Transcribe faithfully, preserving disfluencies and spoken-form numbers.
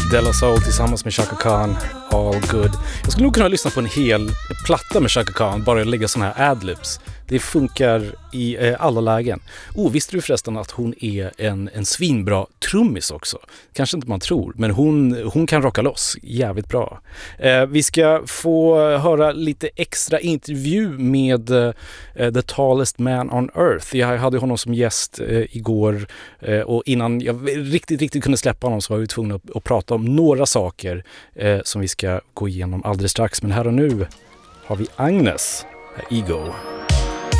De La Soul tillsammans med Chaka Khan, All Good. Jag skulle nog kunna lyssna på en hel platta med Chaka Khan, bara lägga såna här adlibs. Det funkar i eh, alla lägen. Oh, visste du förresten att hon är en, en svinbra trummis också? Kanske inte man tror, men hon, hon kan rocka loss jävligt bra. Eh, vi ska få höra lite extra intervju med eh, The Tallest Man on Earth. Jag hade honom som gäst eh, igår eh, och innan jag riktigt, riktigt kunde släppa honom så var vi tvungna att, att prata om några saker eh, som vi ska gå igenom alldeles strax. Men här och nu har vi Agnes, Ego.